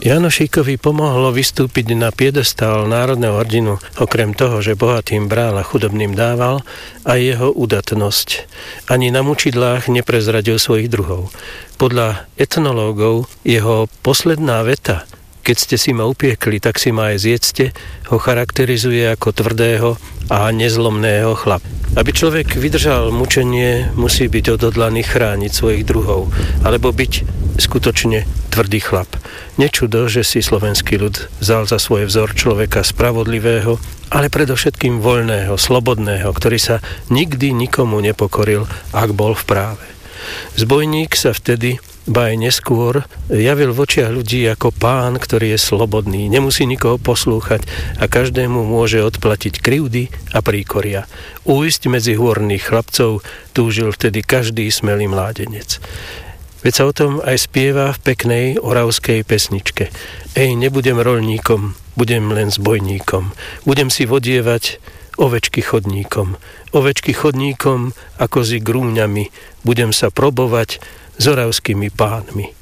Janošíkovi pomohlo vystúpiť na piedestál národného hrdinu, okrem toho, že bohatým brál a chudobným dával, aj jeho udatnosť. Ani na mučidlách neprezradil svojich druhov. Podľa etnológov jeho posledná veta, keď ste si ma upiekli, tak si ma aj zjedzte, ho charakterizuje ako tvrdého a nezlomného chlapa. Aby človek vydržal mučenie, musí byť odhodlaný chrániť svojich druhov, alebo byť skutočne tvrdý chlap. Nečudo, že si slovenský ľud vzal za svoj vzor človeka spravodlivého, ale predovšetkým voľného, slobodného, ktorý sa nikdy nikomu nepokoril, ak bol v práve. Zbojník sa vtedy, ba aj neskôr, javil v očiach ľudí ako pán, ktorý je slobodný, nemusí nikoho poslúchať a každému môže odplatiť krivdy a príkoria. Újsť medzi hôrnych chlapcov túžil vtedy každý smelý mládenec. Veď sa o tom aj spieva v peknej oravskej pesničke. Ej, nebudem roľníkom, budem len zbojníkom. Budem si vodievať ovečky chodníkom. Ovečky chodníkom a kozy grúňami. Budem sa probovať s oravskými pánmi.